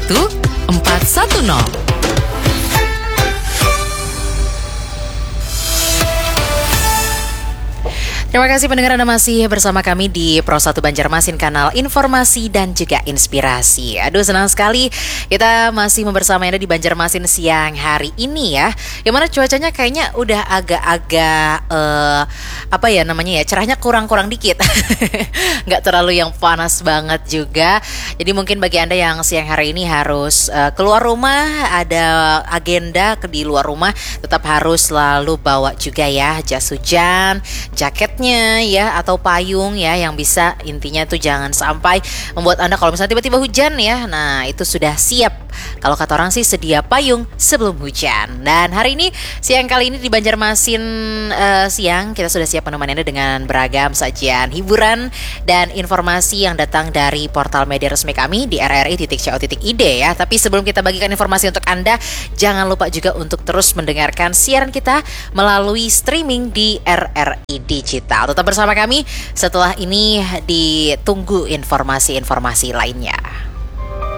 410. Terima kasih pendengar, Anda masih bersama kami di Pro 1 Banjarmasin, kanal informasi dan juga inspirasi. Aduh, senang sekali kita masih bersama Anda di Banjarmasin siang hari ini ya. Yang mana cuacanya kayaknya udah agak-agak cerahnya kurang-kurang dikit. Nggak terlalu yang panas banget juga. Jadi mungkin bagi Anda yang siang hari ini harus keluar rumah, ada agenda di luar rumah, tetap harus selalu bawa juga ya jas hujan, jaketnya ya, atau payung ya, yang bisa intinya tuh jangan sampai membuat Anda kalau misalnya tiba-tiba hujan ya, nah itu sudah siap. Kalau kata orang sih sedia payung sebelum hujan. Dan hari ini siang kali ini di Banjarmasin siang kita sudah siap menemani Anda dengan beragam sajian hiburan dan informasi yang datang dari portal media resmi kami di rri.co.id ya. Tapi sebelum kita bagikan informasi untuk Anda, jangan lupa juga untuk terus mendengarkan siaran kita melalui streaming di RRI Digital. Tetap bersama kami, setelah ini ditunggu informasi-informasi lainnya.